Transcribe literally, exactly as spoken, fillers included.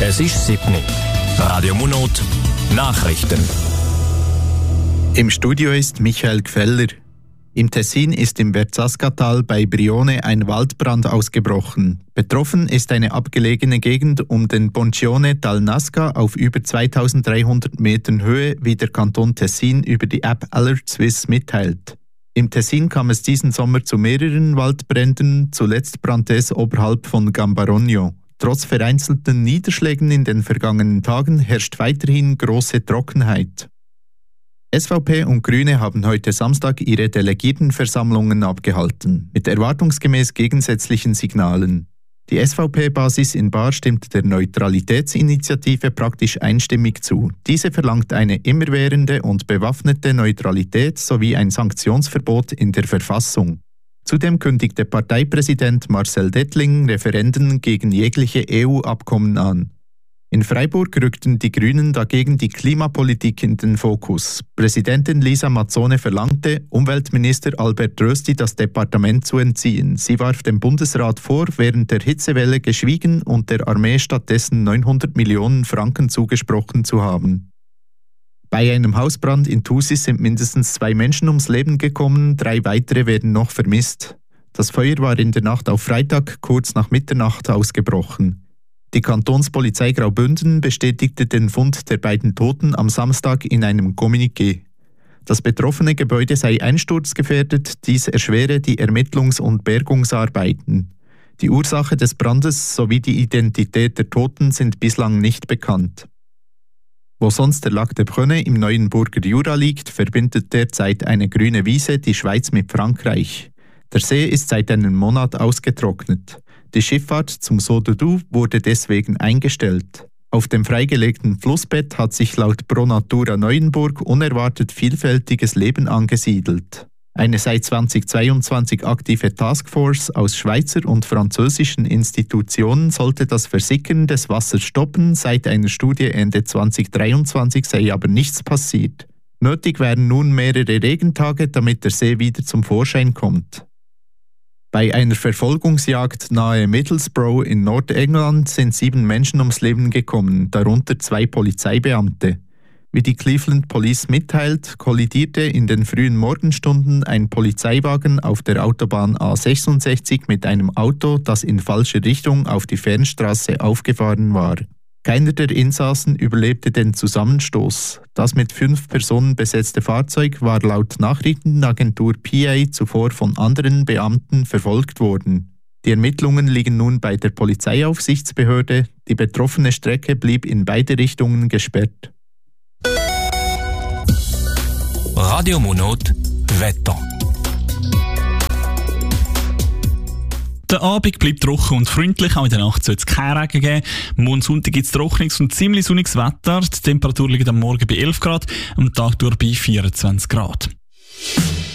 Es ist sieben. Radio Monot Nachrichten. Im Studio ist Michael Gfeller. Im Tessin ist im Verzasca-Tal bei Brione ein Waldbrand ausgebrochen. Betroffen ist eine abgelegene Gegend um den Poncione dal Nasca auf über zweitausenddreihundert Metern Höhe, wie der Kanton Tessin über die App Alert Swiss mitteilt. Im Tessin kam es diesen Sommer zu mehreren Waldbränden, zuletzt brannte es oberhalb von Gambarogno. Trotz vereinzelten Niederschlägen in den vergangenen Tagen herrscht weiterhin große Trockenheit. S V P und Grüne haben heute Samstag ihre Delegiertenversammlungen abgehalten, mit erwartungsgemäß gegensätzlichen Signalen. Die S V P-Basis in Baar stimmt der Neutralitätsinitiative praktisch einstimmig zu. Diese verlangt eine immerwährende und bewaffnete Neutralität sowie ein Sanktionsverbot in der Verfassung. Zudem kündigte Parteipräsident Marcel Dettling Referenden gegen jegliche E U-Abkommen an. In Freiburg rückten die Grünen dagegen die Klimapolitik in den Fokus. Präsidentin Lisa Mazzone verlangte, Umweltminister Albert Rösti das Departement zu entziehen. Sie warf dem Bundesrat vor, während der Hitzewelle geschwiegen und der Armee stattdessen neunhundert Millionen Franken zugesprochen zu haben. Bei einem Hausbrand in Thusis sind mindestens zwei Menschen ums Leben gekommen, drei weitere werden noch vermisst. Das Feuer war in der Nacht auf Freitag kurz nach Mitternacht ausgebrochen. Die Kantonspolizei Graubünden bestätigte den Fund der beiden Toten am Samstag in einem Kommuniqué. Das betroffene Gebäude sei einsturzgefährdet, dies erschwere die Ermittlungs- und Bergungsarbeiten. Die Ursache des Brandes sowie die Identität der Toten sind bislang nicht bekannt. Wo sonst der Lac de Brünne im Neuenburger Jura liegt, verbindet derzeit eine grüne Wiese die Schweiz mit Frankreich. Der See ist seit einem Monat ausgetrocknet. Die Schifffahrt zum Saut de Doubs wurde deswegen eingestellt. Auf dem freigelegten Flussbett hat sich laut Pro Natura Neuenburg unerwartet vielfältiges Leben angesiedelt. Eine seit zweitausendzweiundzwanzig aktive Taskforce aus Schweizer und französischen Institutionen sollte das Versickern des Wassers stoppen, seit einer Studie Ende zweitausenddreiundzwanzig sei aber nichts passiert. Nötig wären nun mehrere Regentage, damit der See wieder zum Vorschein kommt. Bei einer Verfolgungsjagd nahe Middlesbrough in Nordengland sind sieben Menschen ums Leben gekommen, darunter zwei Polizeibeamte. Wie die Cleveland Police mitteilt, kollidierte in den frühen Morgenstunden ein Polizeiwagen auf der Autobahn A sechsundsechzig mit einem Auto, das in falsche Richtung auf die Fernstraße aufgefahren war. Keiner der Insassen überlebte den Zusammenstoß. Das mit fünf Personen besetzte Fahrzeug war laut Nachrichtenagentur P A zuvor von anderen Beamten verfolgt worden. Die Ermittlungen liegen nun bei der Polizeiaufsichtsbehörde. Die betroffene Strecke blieb in beide Richtungen gesperrt. Radio Monot Wetter. Der Abend bleibt trocken und freundlich, auch in der Nacht soll es keinen Regen geben. Morgen Sonntag gibt es trockenes und ziemlich sonniges Wetter. Die Temperatur liegt am Morgen bei elf Grad, am Tag durch bei vierundzwanzig Grad.